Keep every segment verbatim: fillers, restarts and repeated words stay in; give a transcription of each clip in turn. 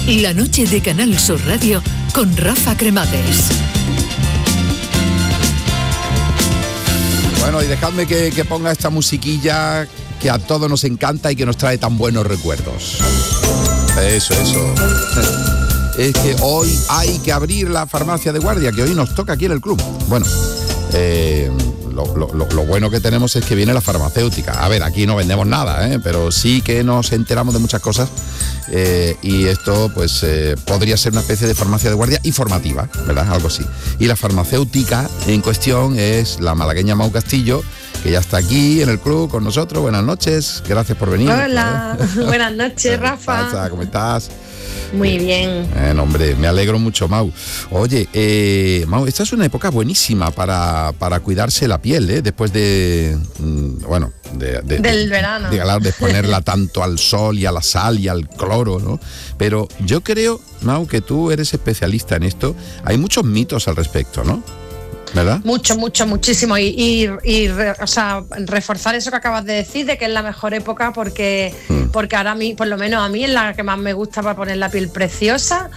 La noche de Canal Sur Radio con Rafa Cremades. Bueno, y dejadme que, que ponga esta musiquilla que a todos nos encanta y que nos trae tan buenos recuerdos. Eso, eso. Es que hoy hay que abrir la farmacia de guardia, que hoy nos toca aquí en el club. Bueno, eh, lo, lo, lo bueno que tenemos es que viene la farmacéutica. A ver, aquí no vendemos nada, ¿eh? Pero sí que nos enteramos de muchas cosas. Eh, y esto pues eh, podría ser una especie de farmacia de guardia informativa, ¿verdad? Algo así. Y la farmacéutica en cuestión es la malagueña Mau Castillo, que ya está aquí en el club con nosotros. Buenas noches, gracias por venir. Hola, ¿eh? Buenas noches, Rafa. Pasa, ¿cómo estás? Muy bien. Eh, no, hombre, me alegro mucho, Mau. Oye, eh, Mau, esta es una época buenísima para, para cuidarse la piel, ¿eh? Después de, mm, bueno, de, de, del verano. De, de, de exponerla tanto al sol y a la sal y al cloro, ¿no? Pero yo creo, Mau, que tú eres especialista en esto. Hay muchos mitos al respecto, ¿no? ¿Verdad? Mucho, mucho, muchísimo. Y, y, y re, o sea, reforzar eso que acabas de decir, de que es la mejor época, porque, mm. porque ahora a mí, por lo menos a mí, es la que más me gusta para poner la piel preciosa,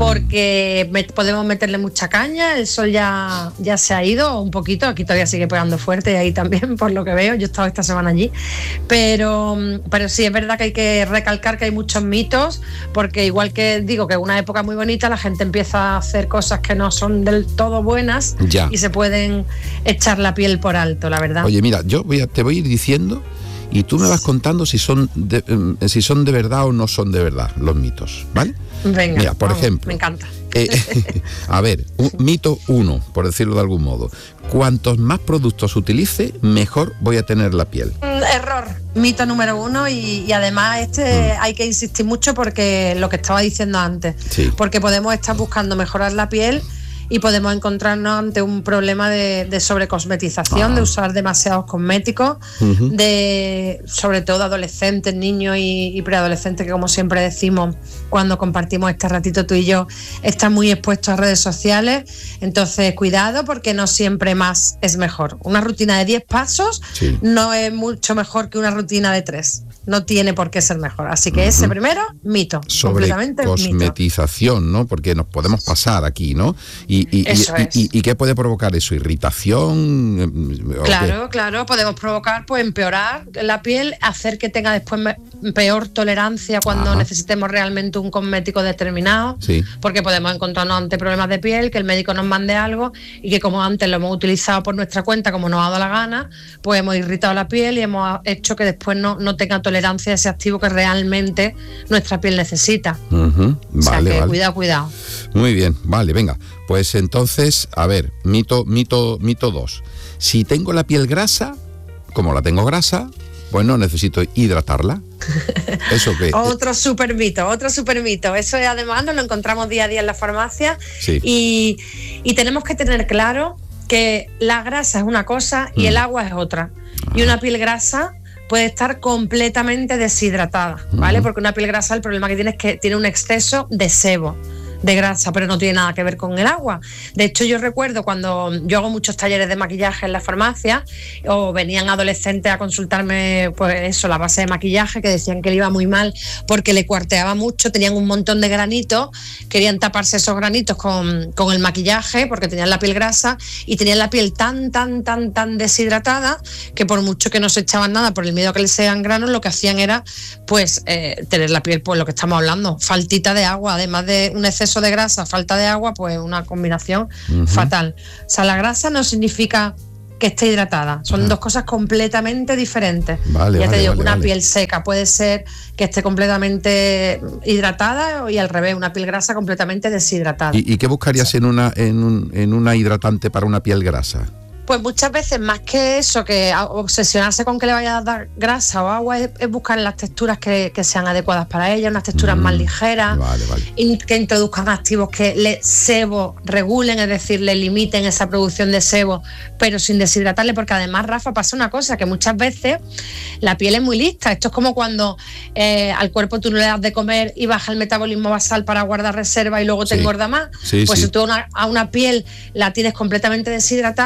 porque me, podemos meterle mucha caña, el sol ya, ya se ha ido un poquito, aquí todavía sigue pegando fuerte y ahí también, por lo que veo, yo he estado esta semana allí, pero, pero sí es verdad que hay que recalcar que hay muchos mitos, porque igual que digo que es una época muy bonita, la gente empieza a hacer cosas que no son del todo buenas ya. Y se pueden echar la piel por alto, la verdad. Oye, mira, yo voy a, te voy a ir diciendo y tú me vas contando si son de, eh, si son de verdad o no son de verdad los mitos, ¿vale? Venga, mira, por vamos, ejemplo. Me encanta. Eh, a ver, un, mito uno, por decirlo de algún modo. Cuantos más productos utilice, mejor voy a tener la piel. Mm, error. Mito número uno y, y además este mm. hay que insistir mucho porque lo que estaba diciendo antes. Sí. Porque podemos estar buscando mejorar la piel y podemos encontrarnos ante un problema de, de sobrecosmetización, ah. de usar demasiados cosméticos, uh-huh. de sobre todo adolescentes, niños y, y preadolescentes, que como siempre decimos cuando compartimos este ratito tú y yo, están muy expuestos a redes sociales. Entonces cuidado, porque no siempre más es mejor. Una rutina de diez pasos sí. no es mucho mejor que una rutina de tres. No tiene por qué ser mejor. Así que uh-huh. ese primero, mito. Sobre completamente cosmetización, mito. ¿No? Porque nos podemos pasar aquí, ¿no? Y, y, eso y, es. y, y, ¿y qué puede provocar eso? ¿Irritación? Claro, claro. Podemos provocar, pues, empeorar la piel, hacer que tenga después me, peor tolerancia cuando Ajá. necesitemos realmente un cosmético determinado. Sí. Porque podemos encontrarnos ante problemas de piel, que el médico nos mande algo y que como antes lo hemos utilizado por nuestra cuenta, como nos ha dado la gana, pues hemos irritado la piel y hemos hecho que después no, no tenga tolerancia a ese activo que realmente nuestra piel necesita. Uh-huh. Vale, o sea que vale. cuidado, cuidado. Muy bien, vale, venga. Pues entonces, a ver, mito, mito, mito dos. Si tengo la piel grasa, como la tengo grasa, pues no necesito hidratarla. ¿Eso qué? Otro super mito, otro super mito. Eso además nos lo encontramos día a día en la farmacia. Sí. Y, y tenemos que tener claro que la grasa es una cosa y mm. el agua es otra. Ah. Y una piel grasa puede estar completamente deshidratada, ¿vale? Uh-huh. Porque una piel grasa, el problema que tiene es que tiene un exceso de sebo, de grasa, pero no tiene nada que ver con el agua. De hecho, yo recuerdo cuando yo hago muchos talleres de maquillaje en la farmacia, o venían adolescentes a consultarme, pues eso, la base de maquillaje, que decían que le iba muy mal porque le cuarteaba mucho, tenían un montón de granitos, querían taparse esos granitos con, con el maquillaje porque tenían la piel grasa y tenían la piel tan, tan, tan, tan deshidratada que por mucho que no se echaban nada por el miedo a que les sean granos, lo que hacían era, pues, eh, tener la piel, pues lo que estamos hablando, faltita de agua, además de un exceso de grasa, falta de agua, pues una combinación uh-huh. fatal. O sea, la grasa no significa que esté hidratada, son uh-huh. dos cosas completamente diferentes. Vale, ya vale, te digo vale, que una vale. piel seca puede ser que esté completamente hidratada y al revés, una piel grasa completamente deshidratada. ¿Y, y qué buscarías sí. en una en, un, en una hidratante para una piel grasa? Pues muchas veces, más que eso, que obsesionarse con que le vaya a dar grasa o agua, es, es buscar las texturas que, que sean adecuadas para ella, unas texturas mm, más ligeras, vale, vale. in, que introduzcan activos que le sebo regulen, es decir, le limiten esa producción de sebo, pero sin deshidratarle, porque además, Rafa, pasa una cosa, que muchas veces la piel es muy lista. Esto es como cuando eh, al cuerpo tú no le das de comer y baja el metabolismo basal para guardar reserva y luego te sí. engorda más. Sí, pues sí. si tú a una, a una piel la tienes completamente deshidratada, al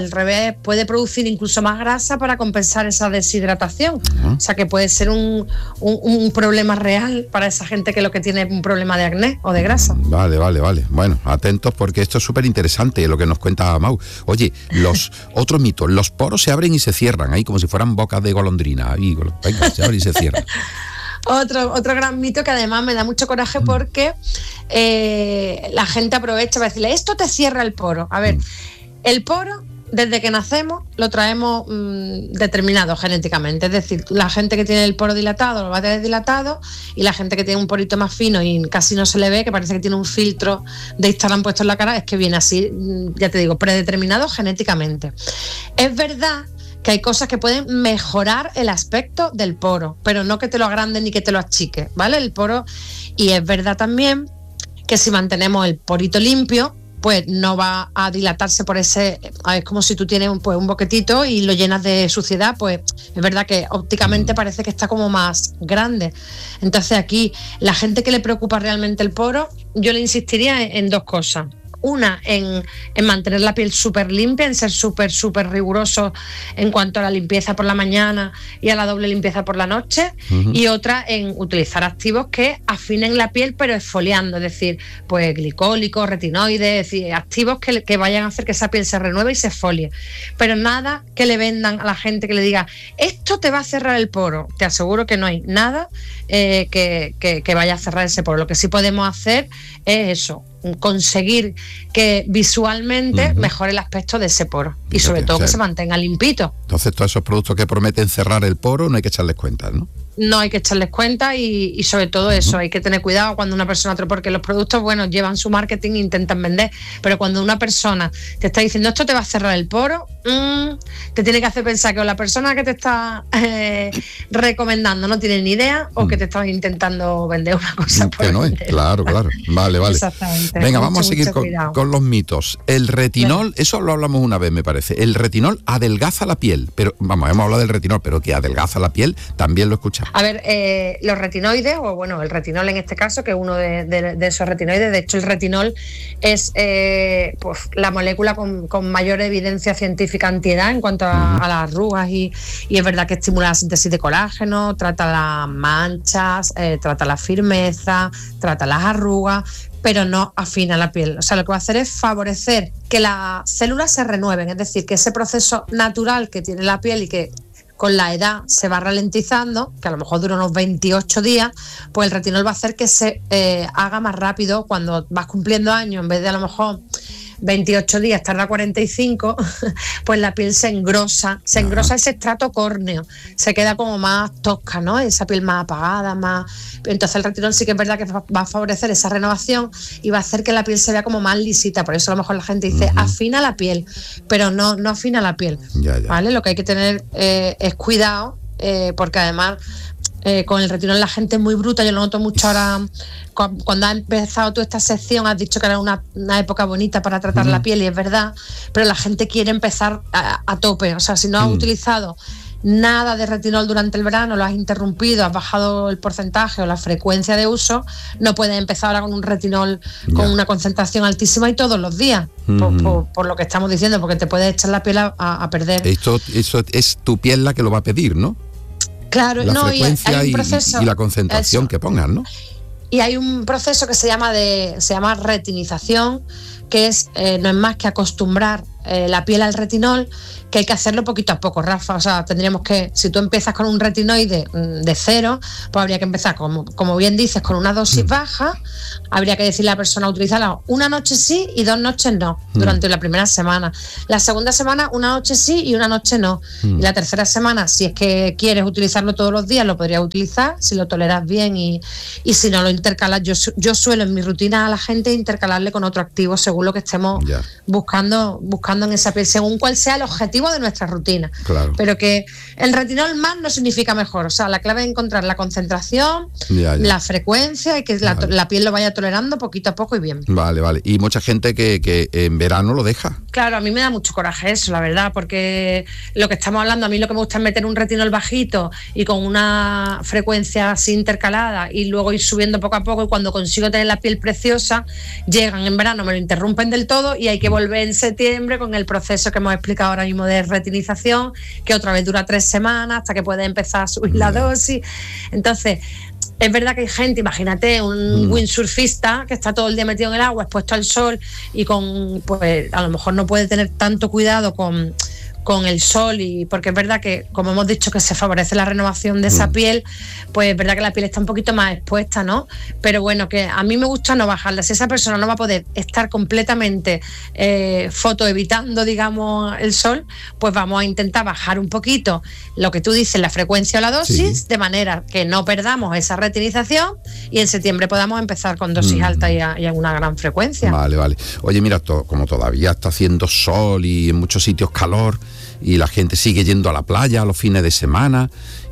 al revés, puede producir incluso más grasa para compensar esa deshidratación. Uh-huh. O sea que puede ser un, un, un problema real para esa gente que lo que tiene es un problema de acné o de grasa. Vale, vale, vale. Bueno, atentos porque esto es súper interesante lo que nos cuenta Mau. Oye, los otros mitos, los poros se abren y se cierran, ahí como si fueran bocas de golondrina. Ahí, venga, se abren y se cierran. Otro, otro gran mito que además me da mucho coraje porque eh, la gente aprovecha para decirle, esto te cierra el poro. A ver, el poro, desde que nacemos, lo traemos mmm, determinado genéticamente. Es decir, la gente que tiene el poro dilatado lo va a tener dilatado, y la gente que tiene un porito más fino y casi no se le ve, que parece que tiene un filtro de Instagram puesto en la cara, es que viene así, ya te digo, predeterminado genéticamente. Es verdad que hay cosas que pueden mejorar el aspecto del poro, pero no que te lo agranden ni que te lo achique, ¿vale? El poro, y es verdad también que si mantenemos el porito limpio, pues no va a dilatarse por ese, es como si tú tienes un, pues, un boquetito y lo llenas de suciedad, pues es verdad que ópticamente parece que está como más grande. Entonces aquí, la gente que le preocupa realmente el poro, yo le insistiría en, en dos cosas. Una, en, en mantener la piel súper limpia, en ser súper, súper riguroso en cuanto a la limpieza por la mañana y a la doble limpieza por la noche. Uh-huh. Y otra, en utilizar activos que afinen la piel pero exfoliando, es decir, pues glicólicos, retinoides, es decir, activos que, que vayan a hacer que esa piel se renueve y se exfolie. Pero nada que le vendan a la gente que le diga, esto te va a cerrar el poro. Te aseguro que no hay nada eh, que, que, que vaya a cerrar ese poro. Lo que sí podemos hacer es eso, conseguir que visualmente uh-huh. mejore el aspecto de ese poro. Fíjate, y sobre todo, o sea, que se mantenga limpito. Entonces todos esos productos que prometen cerrar el poro no hay que echarles cuenta, ¿no? No hay que echarles cuenta y, y sobre todo eso, uh-huh. hay que tener cuidado cuando una persona, porque los productos, bueno, llevan su marketing e intentan vender, pero cuando una persona te está diciendo esto te va a cerrar el poro, mmm, te tiene que hacer pensar que o la persona que te está eh, recomendando no tiene ni idea o uh-huh. que te está intentando vender una cosa que no es, claro, claro, vale, vale. Exactamente. Venga, mucho, vamos a seguir con, con los mitos. El retinol, Venga. Eso lo hablamos una vez, me parece. El retinol adelgaza la piel, pero vamos, hemos hablado del retinol, pero que adelgaza la piel también lo escuchamos. A ver, eh, los retinoides, o bueno, el retinol en este caso, que es uno de, de, de esos retinoides, de hecho el retinol es eh, pues, la molécula con, con mayor evidencia científica antiedad en cuanto a, uh-huh. a las arrugas y, y es verdad que estimula la síntesis de colágeno, trata las manchas, eh, trata la firmeza, trata las arrugas, pero no afina la piel. O sea, lo que va a hacer es favorecer que las células se renueven, es decir, que ese proceso natural que tiene la piel y que con la edad se va ralentizando, que a lo mejor dura unos veintiocho días, pues el retinol va a hacer que se eh, haga más rápido cuando vas cumpliendo años, en vez de a lo mejor veintiocho días, tarda cuarenta y cinco, pues la piel se engrosa, se engrosa ese estrato córneo, se queda como más tosca, ¿no? Esa piel más apagada, más... Entonces el retinol sí que es verdad que va a favorecer esa renovación y va a hacer que la piel se vea como más lisita, por eso a lo mejor la gente dice, uh-huh. afina la piel, pero no, no afina la piel, ya, ya. ¿Vale? Lo que hay que tener eh, es cuidado, eh, porque además... Eh, con el retinol la gente es muy bruta, yo lo noto mucho ahora, cu- cuando ha empezado toda esta sección has dicho que era una, una época bonita para tratar mm. la piel y es verdad, pero la gente quiere empezar a, a tope, o sea, si no has mm. utilizado nada de retinol durante el verano, lo has interrumpido, has bajado el porcentaje o la frecuencia de uso, no puedes empezar ahora con un retinol con yeah. una concentración altísima y todos los días, mm. por, por, por lo que estamos diciendo, porque te puedes echar la piel a, a perder. Esto, eso es tu piel la que lo va a pedir, ¿no? Claro, la no, frecuencia y hay un proceso, y, y la concentración eso. Que pongan, ¿no? Y hay un proceso que se llama de se llama retinización, que es eh, no es más que acostumbrar eh, la piel al retinol, que hay que hacerlo poquito a poco, Rafa. O sea, tendríamos que, si tú empiezas con un retinoide de cero, pues habría que empezar, como, como bien dices, con una dosis mm. baja. Habría que decirle a la persona utilizarla una noche sí y dos noches no, mm. durante la primera semana. La segunda semana, una noche sí y una noche no. Mm. Y la tercera semana, si es que quieres utilizarlo todos los días, lo podrías utilizar, si lo toleras bien y, y si no lo intercalas. Yo, yo suelo en mi rutina a la gente intercalarle con otro activo según lo que estemos yeah. buscando, buscando en esa piel, según cuál sea el objetivo objetivo de nuestra rutina. Claro. Pero que el retinol más no significa mejor. O sea, la clave es encontrar la concentración, ya, ya. la frecuencia y que la, vale. la piel lo vaya tolerando poquito a poco y bien. Vale, vale. Y mucha gente que, que en verano lo deja. Claro, a mí me da mucho coraje eso, la verdad, porque lo que estamos hablando, a mí lo que me gusta es meter un retinol bajito y con una frecuencia así intercalada y luego ir subiendo poco a poco, y cuando consigo tener la piel preciosa, llegan en verano, me lo interrumpen del todo y hay que volver en septiembre con el proceso que hemos explicado ahora mismo de retinización, que otra vez dura tres semanas hasta que puede empezar a subir la dosis. Entonces, es verdad que hay gente, imagínate, un mm. windsurfista que está todo el día metido en el agua, expuesto al sol y con, pues a lo mejor no puede tener tanto cuidado con... con el sol, y porque es verdad que, como hemos dicho, que se favorece la renovación de esa piel, pues es verdad que la piel está un poquito más expuesta, ¿no? Pero bueno, que a mí me gusta no bajarla. Si esa persona no va a poder estar completamente eh, foto evitando, digamos, el sol, pues vamos a intentar bajar un poquito lo que tú dices, la frecuencia o la dosis, sí. de manera que no perdamos esa retinización y en septiembre podamos empezar con dosis mm. alta y a, y a una gran frecuencia. Vale, vale. Oye, mira, to, como todavía está haciendo sol y en muchos sitios calor, y la gente sigue yendo a la playa a los fines de semana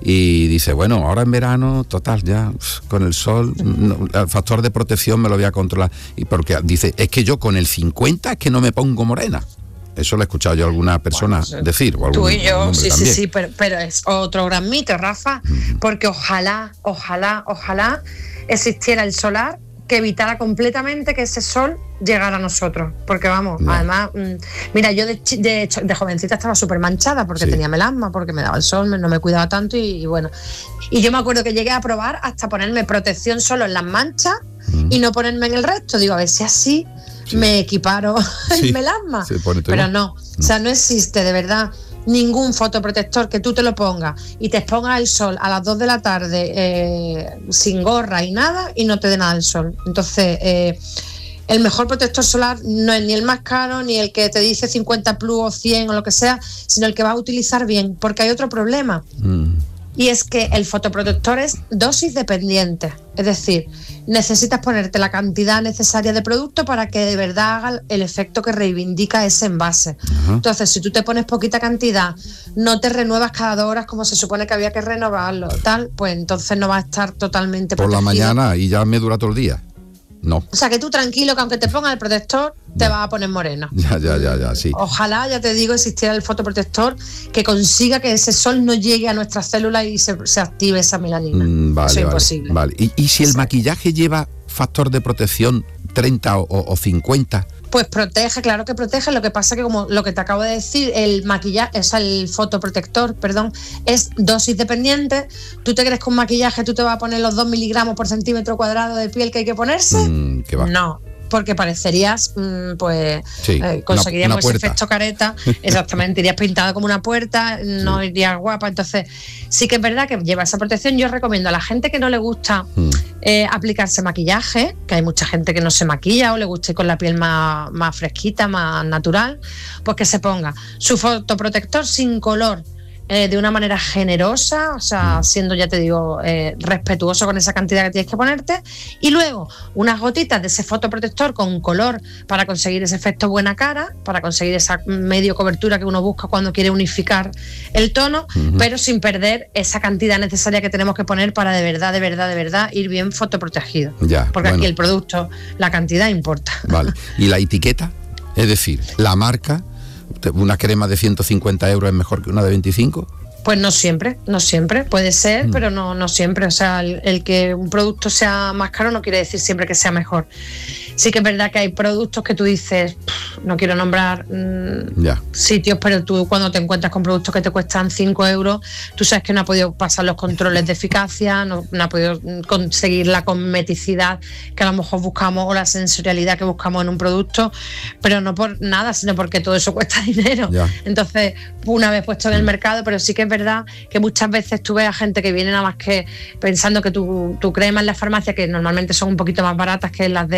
y dice, bueno, ahora en verano, total, ya con el sol, no, el factor de protección me lo voy a controlar. Y porque dice, es que yo con el cincuenta es que no me pongo morena. Eso lo he escuchado yo a alguna persona bueno, decir. O algún, tú y yo, sí, también. sí, sí, pero, pero es otro gran mito, Rafa, uh-huh. porque ojalá, ojalá, ojalá existiera el solar que evitara completamente que ese sol llegara a nosotros, porque vamos, no. además, mmm, mira, yo de, de, de jovencita estaba súper manchada porque sí. tenía melasma, porque me daba el sol, me, no me cuidaba tanto y, y bueno, y yo me acuerdo que llegué a probar hasta ponerme protección solo en las manchas mm. y no ponerme en el resto, digo, a ver si así sí. me equiparo sí. el melasma, pero no, mm. o sea, no existe de verdad ningún fotoprotector que tú te lo pongas y te expongas al sol a las dos de la tarde eh, sin gorra y nada y no te dé nada el sol. Entonces, eh, el mejor protector solar no es ni el más caro, ni el que te dice cincuenta plus o cien o lo que sea, sino el que vas a utilizar bien, porque hay otro problema. Mm. Y es que el fotoprotector es dosis dependiente, es decir, necesitas ponerte la cantidad necesaria de producto para que de verdad haga el efecto que reivindica ese envase. Uh-huh. Entonces, si tú te pones poquita cantidad, no te renuevas cada dos horas como se supone que había que renovarlo, tal, pues entonces no va a estar totalmente por protegido. La mañana y ya me dura todo el día. No. O sea, que tú tranquilo, que aunque te pongas el protector, te ya. vas a poner morena. Ya, ya, ya, ya, sí. Ojalá, ya te digo, existiera el fotoprotector que consiga que ese sol no llegue a nuestras células y se, se active esa melanina. Mm, vale, Eso es vale, imposible. Vale. ¿Y, y si el maquillaje lleva factor de protección treinta o, o cincuenta? Pues protege, claro que protege. Lo que pasa que, como lo que te acabo de decir, el maquillaje, o sea, el fotoprotector, perdón, es dosis dependiente. ¿Tú te crees que un maquillaje tú te vas a poner los dos miligramos por centímetro cuadrado de piel que hay que ponerse? Mm, ¿qué va? No. Porque parecerías, mmm, pues, sí, eh, conseguiríamos una, una ese efecto careta, exactamente, irías pintada como una puerta, no sí. irías guapa. Entonces, sí que es verdad que lleva esa protección. Yo recomiendo a la gente que no le gusta mm. eh, aplicarse maquillaje, que hay mucha gente que no se maquilla o le gusta ir con la piel más, más fresquita, más natural, pues que se ponga su fotoprotector sin color, Eh, de una manera generosa, o sea, siendo, ya te digo, eh, respetuoso con esa cantidad que tienes que ponerte, y luego unas gotitas de ese fotoprotector con color para conseguir ese efecto buena cara, para conseguir esa medio cobertura que uno busca cuando quiere unificar el tono, uh-huh. pero sin perder esa cantidad necesaria que tenemos que poner para de verdad, de verdad, de verdad ir bien fotoprotegido. Ya, porque bueno. aquí el producto, la cantidad importa. Vale. ¿Y la etiqueta? Es decir, la marca, ¿una crema de ciento cincuenta euros es mejor que una de veinticinco? Pues no siempre, no siempre, puede ser, mm. pero no, no siempre. O sea, el, el que un producto sea más caro no quiere decir siempre que sea mejor. Sí que es verdad que hay productos que tú dices, no quiero nombrar mmm, yeah. sitios, pero tú cuando te encuentras con productos que te cuestan cinco euros, tú sabes que no ha podido pasar los controles de eficacia, no, no ha podido conseguir la cosmeticidad que a lo mejor buscamos o la sensorialidad que buscamos en un producto, pero no por nada, sino porque todo eso cuesta dinero. Yeah. Entonces, una vez puesto en el mercado, pero sí que es verdad que muchas veces tú ves a gente que viene nada más que pensando que tu, tu crema en la farmacia, que normalmente son un poquito más baratas que las de alta con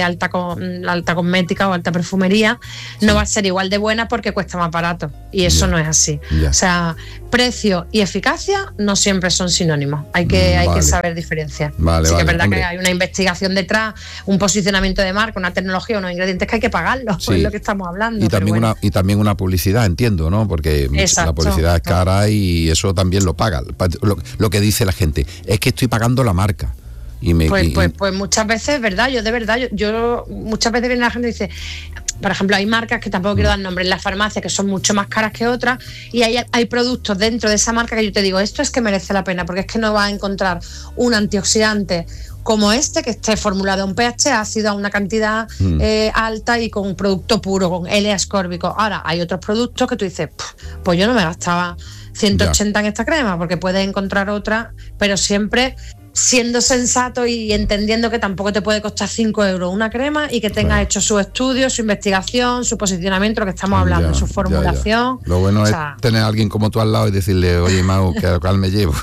o la alta cosmética o alta perfumería, sí. no va a ser igual de buena porque cuesta más barato. Y eso ya. no es así. Ya. O sea, precio y eficacia no siempre son sinónimos. Hay que, vale. hay que saber diferenciar. Vale, Así vale, que es verdad hombre. que hay una investigación detrás, un posicionamiento de marca, una tecnología, unos ingredientes que hay que pagarlos, sí. es lo que estamos hablando. Y también, bueno. una, y también una publicidad, entiendo, ¿no? Porque Exacto. la publicidad es cara y eso también lo paga. Lo, lo que dice la gente es que estoy pagando la marca. Y me, pues, y, pues, pues muchas veces es verdad, yo de verdad, yo, yo muchas veces viene la gente y dice, por ejemplo, hay marcas que tampoco quiero dar nombres en las farmacias que son mucho más caras que otras y hay, hay productos dentro de esa marca que yo te digo, esto es que merece la pena porque es que no vas a encontrar un antioxidante como este que esté formulado a un pH ácido, a una cantidad mm. eh, alta y con un producto puro, con L ascórbico. Ahora, hay otros productos que tú dices, pues yo no me gastaba ciento ochenta ya. en esta crema porque puedes encontrar otra, pero siempre siendo sensato y entendiendo que tampoco te puede costar cinco euros una crema y que tengas claro. hecho su estudio, su investigación, su posicionamiento, lo que estamos hablando, ya, su formulación. Ya, ya. Lo bueno o sea, es tener a alguien como tú al lado y decirle, oye, Mau, que a cuál me llevo.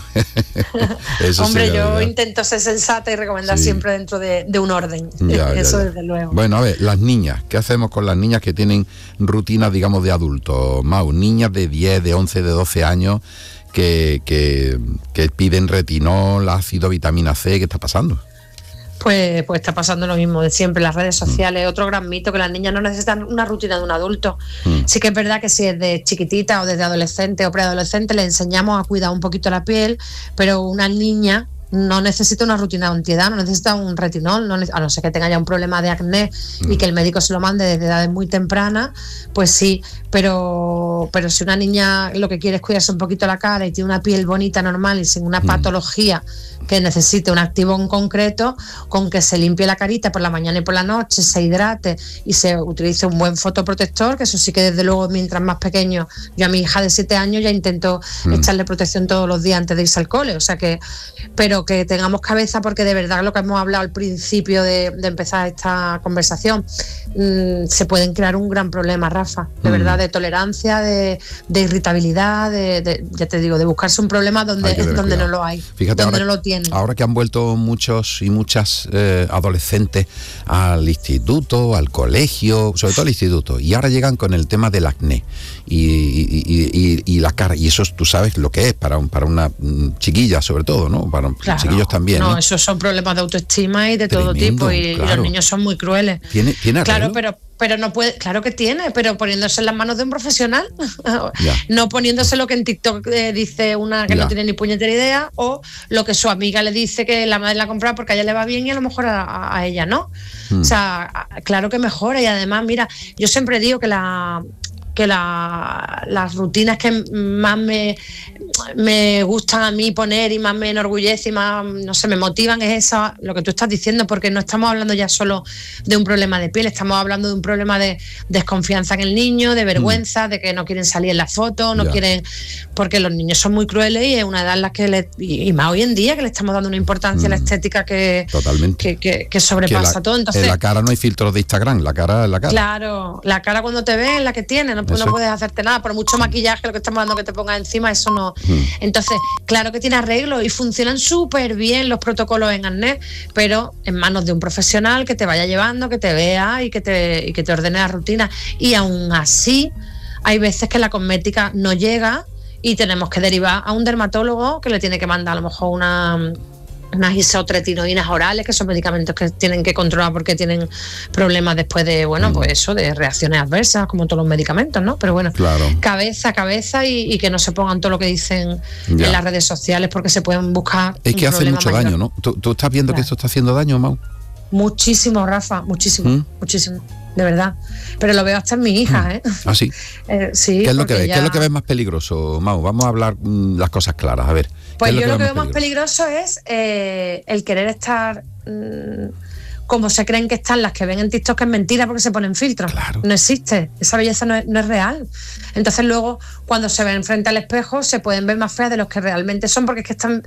Eso Hombre, yo verdad. intento ser sensata y recomendar sí. siempre dentro de, de un orden. Ya, Eso ya, ya. desde luego. Bueno, a ver, las niñas, ¿qué hacemos con las niñas que tienen rutinas, digamos, de adultos? Mau, niñas de diez, de once, de doce años, Que, que, que piden retinol, ácido, vitamina C. ¿Qué está pasando? Pues, pues está pasando lo mismo de siempre, las redes sociales. Mm. Otro gran mito, que las niñas no necesitan una rutina de un adulto. Mm. Sí que es verdad que si es de chiquitita o desde adolescente o preadolescente le enseñamos a cuidar un poquito la piel, pero una niña no necesita una rutina de antiedad, no necesita un retinol, no, a no ser que tenga ya un problema de acné mm. y que el médico se lo mande desde edades muy tempranas, pues sí, pero, pero si una niña lo que quiere es cuidarse un poquito la cara y tiene una piel bonita, normal y sin una mm. patología que necesite un activo en concreto, con que se limpie la carita por la mañana y por la noche, se hidrate y se utilice un buen fotoprotector, que eso sí que desde luego mientras más pequeño, yo a mi hija de siete años ya intento mm. echarle protección todos los días antes de irse al cole, o sea que, pero que tengamos cabeza porque de verdad lo que hemos hablado al principio de, de empezar esta conversación, mmm, se pueden crear un gran problema, Rafa, de mm. verdad, de tolerancia, de, de irritabilidad, de, de, ya te digo, de buscarse un problema donde, donde no lo hay, Fíjate, donde ahora, no lo tienen. Ahora que han vuelto muchos y muchas eh, adolescentes al instituto, al colegio, sobre todo al instituto, y ahora llegan con el tema del acné y, y, y, y, y la cara, y eso tú sabes lo que es para, un, para una chiquilla sobre todo, ¿no? Para claro, chiquillos también. No, ¿eh? esos son problemas de autoestima y de Tremendo, todo tipo y, claro. y los niños son muy crueles. ¿Tiene, tiene Claro, pero pero no puede, claro que tiene, pero poniéndose en las manos de un profesional, no poniéndose lo que en TikTok eh, dice una que ya. no tiene ni puñetera idea, o lo que su amiga le dice que la madre la ha comprado porque a ella le va bien y a lo mejor a, a ella no. Hmm. O sea, claro que mejora y además, mira, yo siempre digo que la que la, las rutinas que más me, me gustan a mí poner y más me enorgullece y más, no sé, me motivan es esa, lo que tú estás diciendo, porque no estamos hablando ya solo de un problema de piel, estamos hablando de un problema de desconfianza en el niño, de vergüenza, mm. de que no quieren salir en la foto, no ya. quieren, porque los niños son muy crueles y es una edad en la que le, y, y más hoy en día que le estamos dando una importancia mm. a la estética que, Totalmente. que, que, que sobrepasa que la, todo. Entonces, en la cara no hay filtros de Instagram, la cara es la cara. Claro, la cara cuando te ves es la que tiene, no, no puedes hacerte nada, por mucho maquillaje lo que estamos dando que te pongas encima, eso no. Mm. Entonces, claro que tiene arreglo y funcionan súper bien los protocolos en acné, pero en manos de un profesional que te vaya llevando, que te vea y que te, y que te ordene la rutina. Y aún así, hay veces que la cosmética no llega y tenemos que derivar a un dermatólogo que le tiene que mandar a lo mejor una... unas isotretinoínas orales, que son medicamentos que tienen que controlar porque tienen problemas después de, bueno, mm. pues eso, de reacciones adversas, como todos los medicamentos, ¿no? Pero bueno, claro. cabeza, cabeza y, y que no se pongan todo lo que dicen ya. en las redes sociales porque se pueden buscar. Es que hace mucho mayor. daño, ¿no? ¿Tú, tú estás viendo claro. que esto está haciendo daño, Mau? Muchísimo, Rafa, muchísimo, ¿Mm? muchísimo. De verdad, pero lo veo hasta en mi hija, ¿eh? ¿Ah, sí? eh, sí. ¿Qué es lo que ves? Ya... ¿Qué es lo que ves más peligroso, Mau? Vamos a hablar mmm, las cosas claras, a ver. Pues yo lo que, lo que veo más peligroso, peligroso es eh, el querer estar mmm, como se creen que están las que ven en TikTok, que es mentira porque se ponen filtros. Claro. No existe, esa belleza no es, no es real. Entonces luego, cuando se ven frente al espejo, se pueden ver más feas de los que realmente son, porque es que están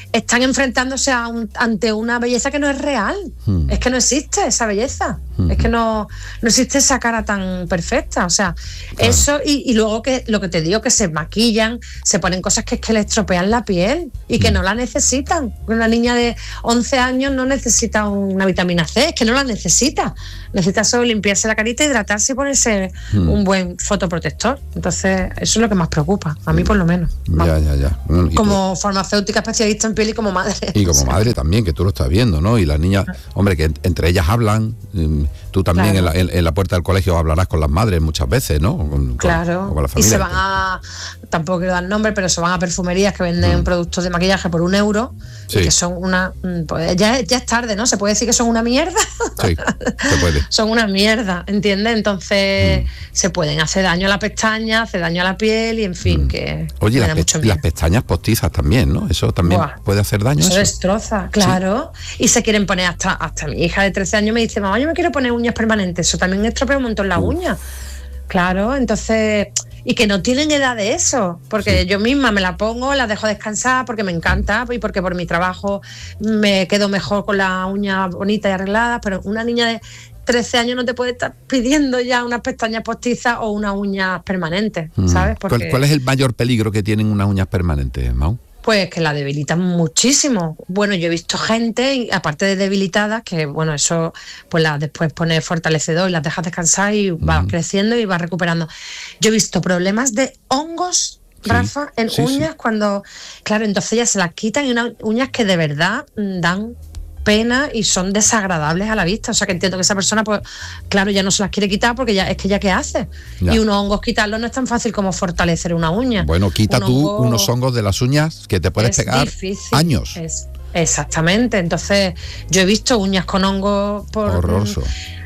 están enfrentándose a un, ante una belleza que no es real. Mm. Es que no existe esa belleza. Mm. Es que no, no existe esa cara tan perfecta. O sea, claro. eso y, y luego que lo que te digo, que se maquillan, se ponen cosas que es que le estropean la piel y que mm. no la necesitan. Una niña de once años no necesita una vitamina C, es que no la necesita. Necesita solo limpiarse la carita, hidratarse y ponerse mm. un buen fotoprotector. Entonces, eso es lo que más preocupa, a mí por lo menos. Ya, ya, ya. Bueno, como tú, farmacéutica especialista en piel y como madre. Y como madre también, que tú lo estás viendo, ¿no? Y las niñas, hombre, que entre ellas hablan, tú también claro. en, la, en, en la puerta del colegio hablarás con las madres muchas veces, ¿no? Con, claro. Con, con la familia. Y se van a, tampoco quiero dar nombre, pero se van a perfumerías que venden mm. productos de maquillaje por un euro, sí. y que son una, pues ya, ya es tarde, ¿no? Se puede decir que son una mierda. Sí, se puede. Son una mierda, ¿entiendes? Entonces mm. se pueden hacer daño a la pestaña, hacer daño a la piel y en fin, mm. que oye, las, me da mucho pe- las pestañas postizas también, ¿no? Eso también Buah. puede hacer daño. Eso, eso destroza, claro. Sí. Y se quieren poner hasta, hasta mi hija de trece años me dice, mamá, yo me quiero poner uñas permanentes. Eso también estropea un montón la uña. Claro, entonces, y que no tienen edad de eso, porque sí. yo misma me la pongo, la dejo descansar porque me encanta y porque por mi trabajo me quedo mejor con la uña bonita y arreglada, pero una niña de trece años no te puede estar pidiendo ya unas pestañas postizas o unas uñas permanentes, mm. ¿sabes? Porque, ¿Cuál, ¿Cuál es el mayor peligro que tienen unas uñas permanentes, Mau? Pues que la debilitan muchísimo. Bueno, yo he visto gente, aparte de debilitadas, que bueno, eso pues la después pones fortalecedor y las dejas descansar y mm. va creciendo y va recuperando. Yo he visto problemas de hongos, sí, Rafa, en sí, uñas sí. cuando, claro, entonces ya se las quitan y unas uñas que de verdad dan pena y son desagradables a la vista. O sea que entiendo que esa persona, pues claro, ya no se las quiere quitar porque ya es que ya qué hace. Ya. Y unos hongos quitarlos no es tan fácil como fortalecer una uña. Bueno, quita Un tú hongo... unos hongos de las uñas que te puedes es pegar difícil. años. Es, exactamente. Entonces, yo he visto uñas con hongos por. Horroroso.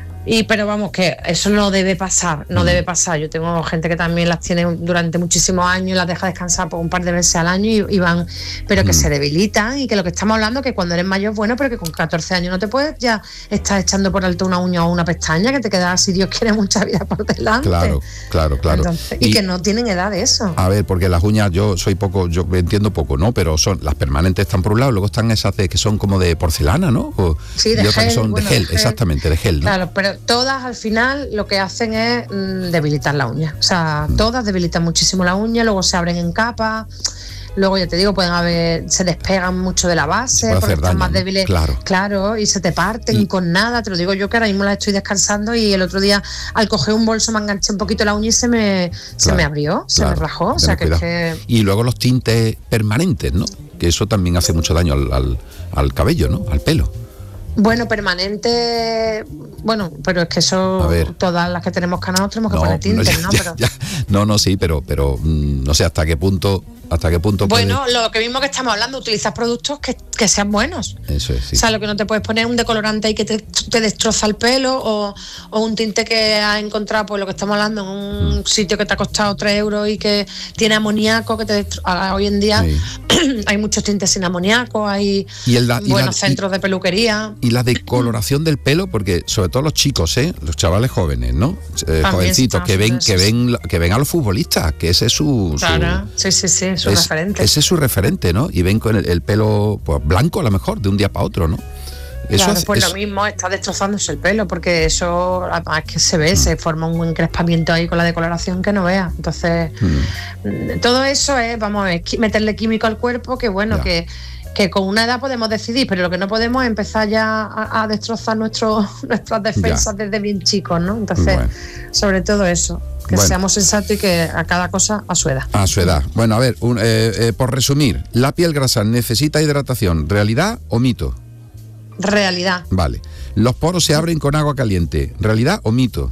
Y pero vamos, que eso no debe pasar, no mm. debe pasar. Yo tengo gente que también las tiene durante muchísimos años y las deja descansar por un par de veces al año y, y van, pero que mm. se debilitan y que lo que estamos hablando que cuando eres mayor, bueno, pero que con catorce años no te puedes ya estar echando por alto una uña o una pestaña, que te queda, si Dios quiere, mucha vida por delante. Claro, claro, claro. Entonces, y, y que no tienen edad de eso. A ver, porque las uñas, yo soy poco, yo entiendo poco, ¿no? Pero son las permanentes están por un lado, luego están esas de, que son como de porcelana, ¿no? O, sí, de y otras gel, que son bueno, de gel, de gel, exactamente, de gel, ¿no? Claro, pero todas al final lo que hacen es mmm, debilitar la uña. O sea, mm. todas debilitan muchísimo la uña, luego se abren en capas. Luego, ya te digo, pueden haber, se despegan mucho de la base porque están daño, más débiles, claro. claro, y se te parten y, con nada. Te lo digo yo que ahora mismo la estoy descansando y el otro día al coger un bolso me enganché un poquito la uña y se me, claro, se me abrió, se claro, me rajó. O sea que, es que... Y luego los tintes permanentes, ¿no? Que eso también hace mucho daño al, al, al cabello, ¿no? Al pelo. Bueno, permanente, bueno, pero es que eso, todas las que tenemos canados tenemos que no, poner tintes, ¿no? Ya, pero... ya, no, no, sí, pero, pero mmm, no sé hasta qué punto, hasta qué punto. Bueno, puede... lo que mismo que estamos hablando, utilizar productos que, que sean buenos. Eso es, sí. O sea, lo que no te puedes poner un decolorante ahí que te, te destroza el pelo o, o un tinte que has encontrado, pues lo que estamos hablando, en un mm. sitio que te ha costado tres euros y que tiene amoníaco, que te destro... hoy en día sí. hay muchos tintes sin amoníaco, hay ¿Y el da, buenos y la, centros y, de peluquería. Y la decoloración del pelo, porque sobre todo los chicos, ¿eh? Los chavales jóvenes, ¿no? Eh, jovencitos que ven, que ven que ven a los futbolistas, que ese es su, claro, su sí, sí, sí, su es, referente. Ese es su referente, ¿no? Y ven con el, el pelo pues, blanco a lo mejor, de un día para otro, ¿no? Eso claro, pues eso... lo mismo, está destrozándose el pelo, porque eso además que se ve, mm. se forma un encrespamiento ahí con la decoloración que no veas. Entonces, mm. todo eso es, vamos a ver, meterle químico al cuerpo, que bueno, ya. que que con una edad podemos decidir, pero lo que no podemos es empezar ya a, a destrozar nuestro, nuestras defensas ya. desde bien chicos, ¿no? Entonces, bueno. sobre todo eso, que bueno. seamos sensatos y que a cada cosa a su edad. A su edad. Bueno, a ver, un, eh, eh, por resumir, ¿la piel grasa necesita hidratación? ¿Realidad o mito? Realidad. Vale. ¿Los poros se abren con agua caliente? ¿Realidad o mito?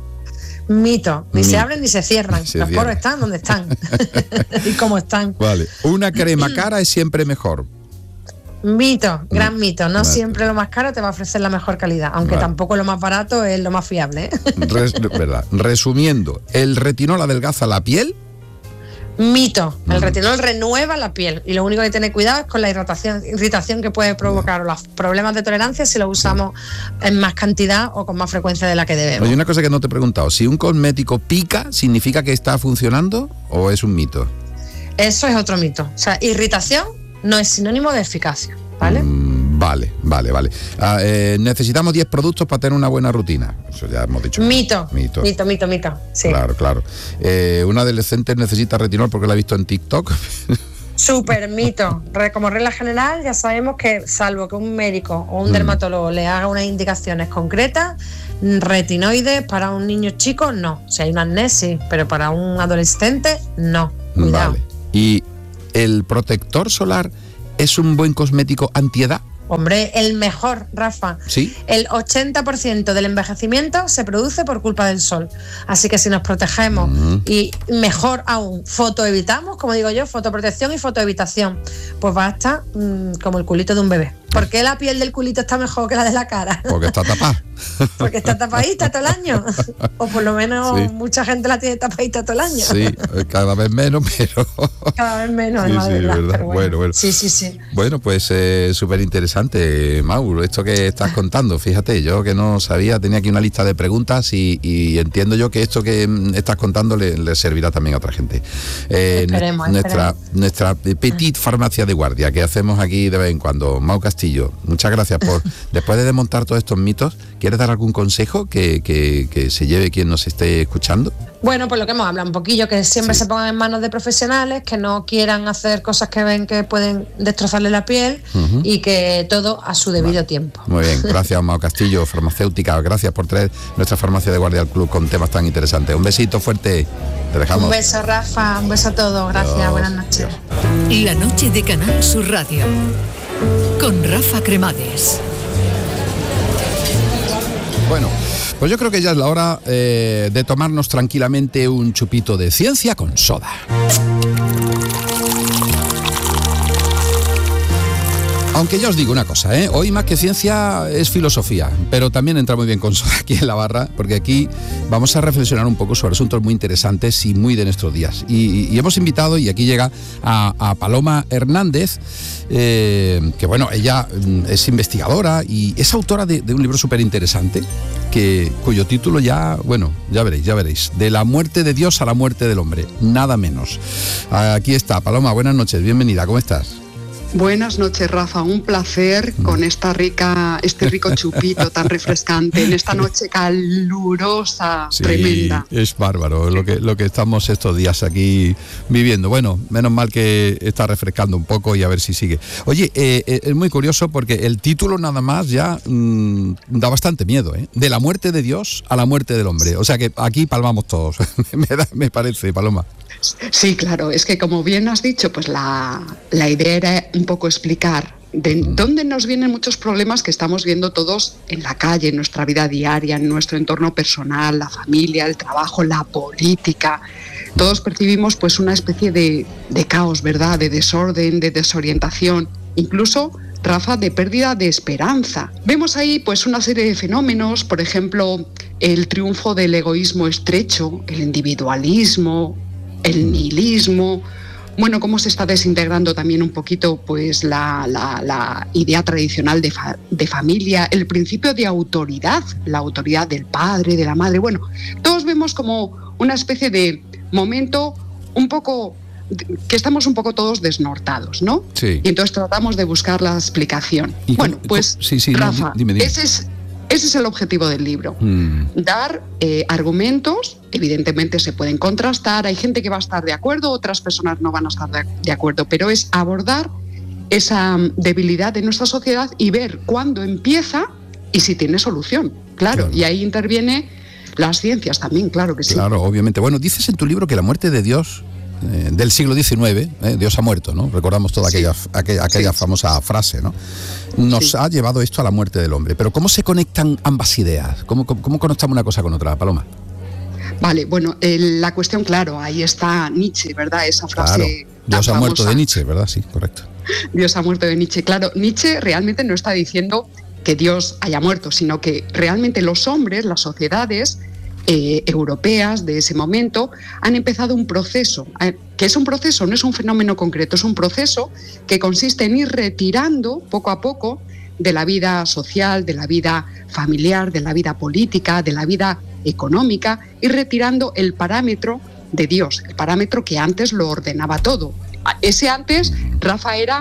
Mito. Ni mito. Se abren ni se cierran. Se Los cierran. Poros están donde están. y cómo están. Vale. ¿Una crema cara es siempre mejor? Mito, gran mito. No vale. siempre lo más caro te va a ofrecer la mejor calidad, aunque vale. tampoco lo más barato es lo más fiable. Res, verdad. Resumiendo, ¿el retinol adelgaza la piel? Mito. El mm. retinol renueva la piel y lo único que tiene cuidado es con la irritación, irritación que puede provocar o los problemas de tolerancia si lo usamos sí. en más cantidad o con más frecuencia de la que debemos. Hay una cosa que no te he preguntado. ¿Si un cosmético pica, significa que está funcionando o es un mito? Eso es otro mito. O sea, irritación no es sinónimo de eficacia, ¿vale? Mm, vale, vale, vale. Ah, eh, necesitamos diez productos para tener una buena rutina. Eso ya hemos dicho. Mito, mito, mito, mito, mito. Sí. Claro, claro. Eh, una adolescente necesita retinol porque la he visto en TikTok. Súper mito. Como regla general, ya sabemos que salvo que un médico o un mm. dermatólogo le haga unas indicaciones concretas, retinoides para un niño chico no. Si hay una amnesia, pero para un adolescente no. Cuidado. Vale. ¿Y el protector solar es un buen cosmético antiedad? Hombre, el mejor, Rafa. ¿Sí? El ochenta por ciento del envejecimiento se produce por culpa del sol. Así que si nos protegemos uh-huh. y mejor aún, fotoevitamos, como digo yo, fotoprotección y fotoevitación, pues va a estar mmm, como el culito de un bebé. ¿Por qué la piel del culito está mejor que la de la cara? Porque está tapada. Porque está tapadita todo el año. O por lo menos sí. mucha gente la tiene tapadita todo el año. Sí, cada vez menos, pero... Cada vez menos, sí, es sí, verdad. verdad. Pero bueno. Bueno, bueno. Sí, sí, sí. Bueno, pues eh, súper interesante, Mauro, esto que estás contando. Fíjate, yo que no sabía, tenía aquí una lista de preguntas y, y entiendo yo que esto que estás contando le, le servirá también a otra gente. Eh, esperemos, nuestra, esperemos. nuestra petit farmacia de guardia que hacemos aquí de vez en cuando. Mau Castillo, muchas gracias por, después de desmontar todos estos mitos, ¿quieres dar algún consejo que, que, que se lleve quien nos esté escuchando? Bueno, pues lo que hemos hablado un poquillo, que siempre sí. se pongan en manos de profesionales, que no quieran hacer cosas que ven que pueden destrozarle la piel uh-huh. y que todo a su debido vale. tiempo. Muy bien, gracias Mau Castillo, farmacéutica, gracias por traer nuestra farmacia de guardia al club con temas tan interesantes. Un besito fuerte, te dejamos. Un beso, Rafa, un beso a todos, gracias, Dios, buenas noches. Dios. La noche de Canal Sur Radio, con Rafa Cremades. Bueno, pues yo creo que ya es la hora eh, de tomarnos tranquilamente un chupito de ciencia con soda. Aunque ya os digo una cosa, ¿eh? Hoy más que ciencia es filosofía, pero también entra muy bien con soda aquí en la barra, porque aquí vamos a reflexionar un poco sobre asuntos muy interesantes y muy de nuestros días. Y, y hemos invitado, y aquí llega a, a Paloma Hernández, eh, que bueno, ella es investigadora y es autora de, de un libro súper interesante, que, cuyo título ya, bueno, ya veréis, ya veréis, de la muerte de Dios a la muerte del hombre, nada menos. Aquí está, Paloma, buenas noches, bienvenida, ¿cómo estás? Buenas noches, Rafa, un placer con esta rica, este rico chupito tan refrescante en esta noche calurosa, sí, tremenda. Es bárbaro lo que, lo que estamos estos días aquí viviendo. Bueno, menos mal que está refrescando un poco y a ver si sigue. Oye, eh, eh, es muy curioso porque el título nada más ya mmm, da bastante miedo, ¿eh? De la muerte de Dios a la muerte del hombre. O sea que aquí palmamos todos, me, da, me parece, Paloma. Sí, claro, es que como bien has dicho, pues la, la idea era un poco explicar de dónde nos vienen muchos problemas que estamos viendo todos en la calle, en nuestra vida diaria, en nuestro entorno personal, la familia, el trabajo, la política. Todos percibimos pues una especie de, de caos, ¿verdad? De desorden, de desorientación, incluso, Rafa, de pérdida de esperanza. Vemos ahí pues una serie de fenómenos, por ejemplo, el triunfo del egoísmo estrecho, el individualismo, el nihilismo, bueno, cómo se está desintegrando también un poquito pues la, la, la idea tradicional de, fa, de familia, el principio de autoridad, la autoridad del padre, de la madre. Bueno, todos vemos como una especie de momento un poco, que estamos un poco todos desnortados, ¿no? Sí. Y entonces tratamos de buscar la explicación. Bueno, cómo, pues, sí, sí, Rafa, no, dime, dime. ese es... Ese es el objetivo del libro, mm. dar eh, argumentos, evidentemente se pueden contrastar, hay gente que va a estar de acuerdo, otras personas no van a estar de, de acuerdo, pero es abordar esa debilidad de nuestra sociedad y ver cuándo empieza y si tiene solución, claro, claro. Y ahí interviene las ciencias también, claro que sí. Claro, obviamente. Bueno, dices en tu libro que la muerte de Dios eh, del siglo diecinueve, eh, Dios ha muerto, ¿no? Recordamos toda aquella, sí. aquella, aquella sí. famosa frase, ¿no? Nos sí. ha llevado esto a la muerte del hombre. Pero ¿cómo se conectan ambas ideas? ¿Cómo, cómo, cómo conectamos una cosa con otra, Paloma? Vale, bueno, el, la cuestión, claro, ahí está Nietzsche, ¿verdad? Esa frase claro. Dios ha muerto de Nietzsche, ¿verdad? Sí, correcto. Dios ha muerto de Nietzsche. Claro, Nietzsche realmente no está diciendo que Dios haya muerto, sino que realmente los hombres, las sociedades eh, europeas de ese momento han empezado un proceso, eh, que es un proceso, no es un fenómeno concreto, es un proceso que consiste en ir retirando poco a poco de la vida social, de la vida familiar, de la vida política, de la vida económica, ir retirando el parámetro de Dios, el parámetro que antes lo ordenaba todo. Ese antes, Rafa, era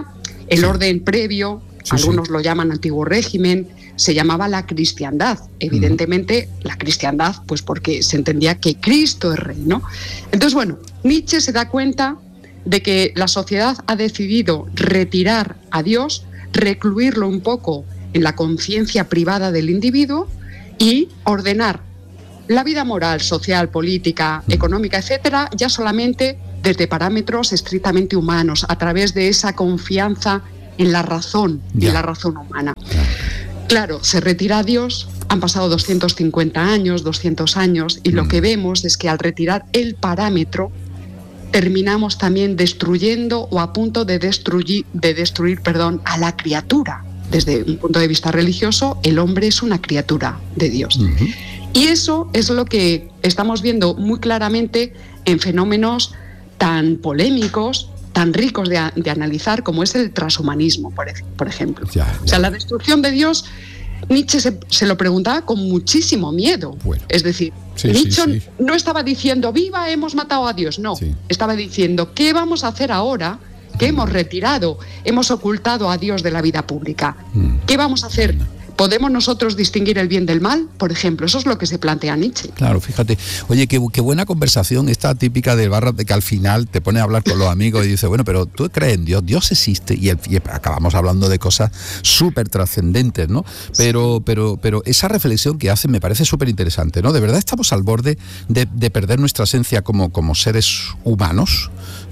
El sí. orden previo, sí, algunos sí. lo llaman antiguo régimen, se llamaba la cristiandad. Evidentemente, mm. la cristiandad, pues porque se entendía que Cristo es rey, ¿no? Entonces, bueno, Nietzsche se da cuenta de que la sociedad ha decidido retirar a Dios, recluirlo un poco en la conciencia privada del individuo y ordenar la vida moral, social, política, económica, etcétera, ya solamente desde parámetros estrictamente humanos, a través de esa confianza en la razón, yeah. en la razón humana. Yeah. Claro, se retira a Dios, han pasado doscientos cincuenta años, doscientos años, y mm. lo que vemos es que al retirar el parámetro, terminamos también destruyendo o a punto de destruir, de destruir perdón, a la criatura. Desde un punto de vista religioso, el hombre es una criatura de Dios. Uh-huh. Y eso es lo que estamos viendo muy claramente en fenómenos tan polémicos, tan ricos de, de analizar, como es el transhumanismo, por, por ejemplo. Ya, ya. O sea, la destrucción de Dios, Nietzsche se, se lo preguntaba con muchísimo miedo. Bueno, es decir, sí, Nietzsche sí, sí. no estaba diciendo, viva, hemos matado a Dios. No, sí. estaba diciendo, ¿qué vamos a hacer ahora que hemos retirado, hemos ocultado a Dios de la vida pública? ¿Qué vamos a hacer? ¿Podemos nosotros distinguir el bien del mal? Por ejemplo, eso es lo que se plantea Nietzsche. Claro, fíjate. Oye, qué, qué buena conversación esta típica de barra, de que al final te pones a hablar con los amigos y dices, bueno, pero tú crees en Dios, Dios existe, y, el, y acabamos hablando de cosas súper trascendentes, ¿no? Pero, sí. pero, pero esa reflexión que hacen me parece súper interesante, ¿no? De verdad estamos al borde de, de perder nuestra esencia como, como seres humanos,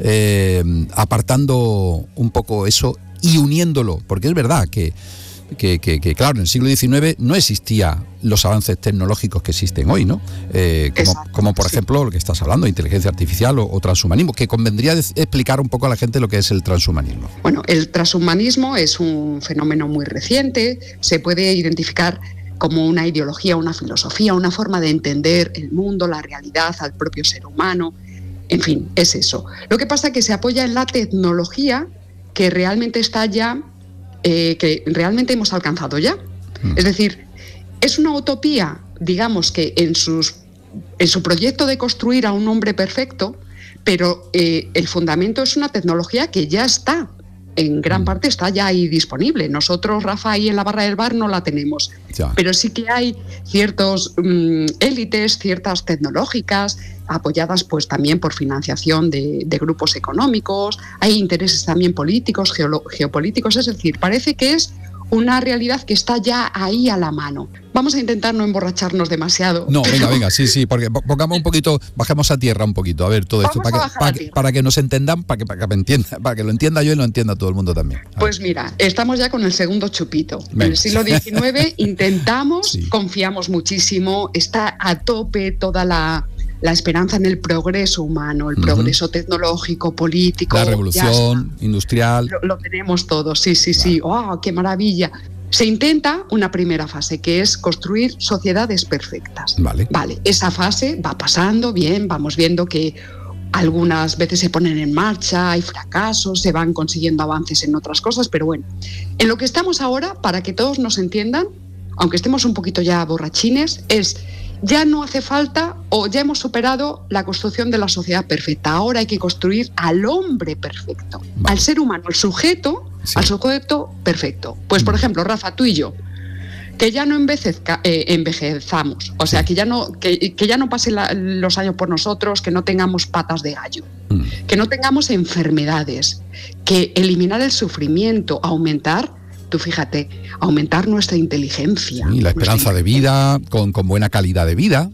eh, apartando un poco eso y uniéndolo, porque es verdad que Que, que, que claro, en el siglo diecinueve no existían los avances tecnológicos que existen hoy, ¿no? Eh, como, Exacto, como por sí. ejemplo lo que estás hablando, inteligencia artificial o, o transhumanismo, que convendría de explicar un poco a la gente lo que es el transhumanismo. Bueno, el transhumanismo es un fenómeno muy reciente, se puede identificar como una ideología, una filosofía, una forma de entender el mundo, la realidad, al propio ser humano, en fin, es eso. Lo que pasa es que se apoya en la tecnología que realmente está ya Eh, que realmente hemos alcanzado ya. Mm. Es decir, es una utopía, digamos que en, sus, en su proyecto de construir a un hombre perfecto, pero eh, el fundamento es una tecnología que ya está, en gran parte está ya ahí disponible. Nosotros, Rafa, ahí en la barra del bar no la tenemos, ya. pero sí que hay ciertos um, élites, ciertas tecnológicas, apoyadas pues también por financiación de, de grupos económicos, hay intereses también políticos, geolo- geopolíticos, es decir, parece que es una realidad que está ya ahí a la mano. Vamos a intentar no emborracharnos demasiado. No, venga, venga, sí, sí, porque pongamos un poquito, bajemos a tierra un poquito, a ver todo Vamos esto, para que, para, que, para que nos entendan, para que, para que me entienda, para que lo entienda yo y lo entienda todo el mundo también. Pues mira, estamos ya con el segundo chupito. Venga. En el siglo diecinueve intentamos, sí. confiamos muchísimo, está a tope toda la... la esperanza en el progreso humano, el uh-huh. progreso tecnológico, político. La revolución industrial. Lo, lo tenemos todos, sí, sí, sí. ¡Oh, qué maravilla! Se intenta una primera fase, que es construir sociedades perfectas. Vale. Vale, esa fase va pasando bien, vamos viendo que algunas veces se ponen en marcha, hay fracasos, se van consiguiendo avances en otras cosas, pero bueno, en lo que estamos ahora, para que todos nos entiendan, aunque estemos un poquito ya borrachines, es... ya no hace falta o ya hemos superado la construcción de la sociedad perfecta. Ahora hay que construir al hombre perfecto, vale. al ser humano, al sujeto, sí. al sujeto perfecto. Pues, por ejemplo, Rafa, tú y yo, que ya no envejezca, eh, envejezamos, o sea, sí. que ya no, que, que ya no pasen la, los años por nosotros, que no tengamos patas de gallo, mm. que no tengamos enfermedades, que eliminar el sufrimiento, aumentar... Tú fíjate, aumentar nuestra inteligencia. Sí, la esperanza de vida, con, con buena calidad de vida.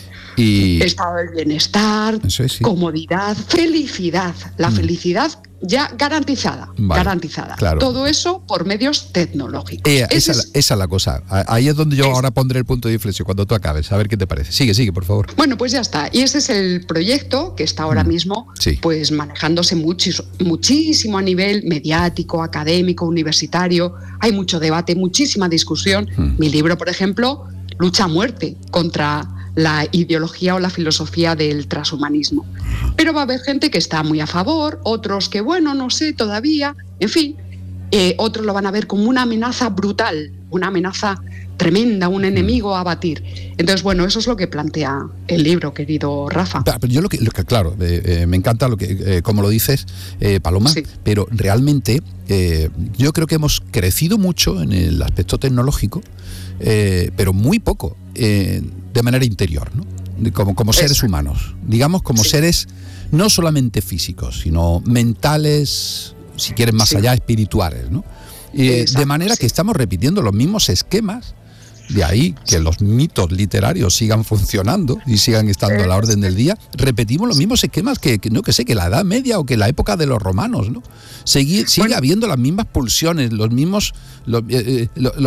Y... estado de bienestar, es, sí. comodidad, felicidad. La mm. felicidad ya garantizada. Vale, garantizada. Claro. Todo eso por medios tecnológicos. Eh, esa, es, esa es la cosa. Ahí es donde yo es, ahora pondré el punto de inflexión, cuando tú acabes. A ver qué te parece. Sigue, sigue, por favor. Bueno, pues ya está. Y ese es el proyecto que está ahora mm. mismo sí. pues manejándose muchis, muchísimo a nivel mediático, académico, universitario. Hay mucho debate, muchísima discusión. Mm. Mi libro, por ejemplo, lucha a muerte contra la ideología o la filosofía del transhumanismo. Pero va a haber gente que está muy a favor, otros que, bueno, no sé todavía, en fin, eh, otros lo van a ver como una amenaza brutal, una amenaza tremenda, un enemigo a abatir. Entonces, bueno, eso es lo que plantea el libro, querido Rafa. Pero yo lo que, lo que claro, eh, eh, me encanta lo que, eh, como lo dices, eh, Paloma, sí. Pero realmente eh, yo creo que hemos crecido mucho en el aspecto tecnológico, eh, pero muy poco eh, de manera interior, ¿no? Como, como seres humanos, digamos como sí. seres no solamente físicos, sino mentales, si quieres más sí. allá, espirituales, ¿no? Eh, Exacto, de manera sí. que estamos repitiendo los mismos esquemas, de ahí que sí. los mitos literarios sigan funcionando y sigan estando a la orden del día. Repetimos los mismos esquemas que, que no que sé, que la Edad Media o que la época de los romanos, ¿no? Sigue, sigue bueno. habiendo las mismas pulsiones, los mismos... Los, eh, los,